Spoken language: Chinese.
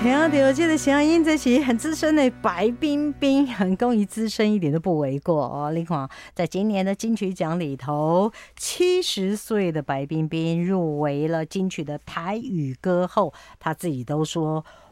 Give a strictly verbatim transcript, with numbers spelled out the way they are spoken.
听到这个声音，这是很资深的白冰冰，很公益资深一点都不为过哦。你看，在今年的金曲奖里头，七十岁的白冰冰入围了金曲的台语歌后，她自己都说。